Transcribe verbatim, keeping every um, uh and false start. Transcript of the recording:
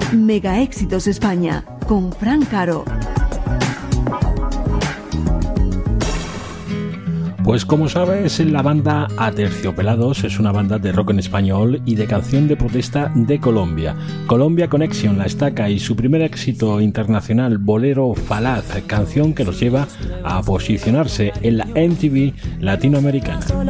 Mega Éxitos España, con Fran Caro. Pues como sabes, la banda Aterciopelados es una banda de rock en español y de canción de protesta de Colombia. Colombia Connection la estaca y su primer éxito internacional, Bolero Falaz, canción que los lleva a posicionarse en la M T V latinoamericana.